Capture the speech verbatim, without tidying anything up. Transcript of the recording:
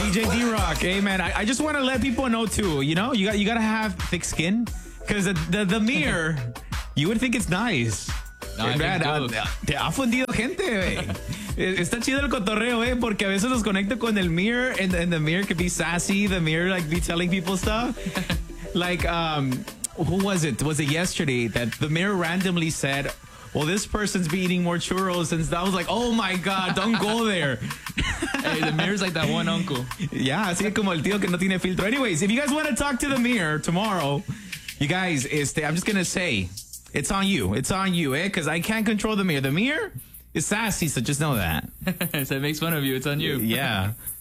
D J D-Rock. Hey, man, I, I just want to let people know, too, you know, you got you got to have thick skin because the, the, the mirror, you would think it's nice. No, hey, man, uh, te ha fundido gente, güey. Está chido el cotorreo, eh, porque a veces nos conecta con el mirror and, and the mirror could be sassy. The mirror, like, be telling people stuff. Like, um, who was it? Was it yesterday that the mirror randomly said, well, this person's be eating more churros, and I was like, oh my God, don't go there. Hey, the mirror's like that one uncle. Yeah, así como el tío que no tiene filtro. Anyways, if you guys want to talk to the mirror tomorrow, you guys, este, I'm just going to say, it's on you. It's on you, eh? Because I can't control the mirror. The mirror is sassy, so just know that. So it makes fun of you. It's on you. Yeah.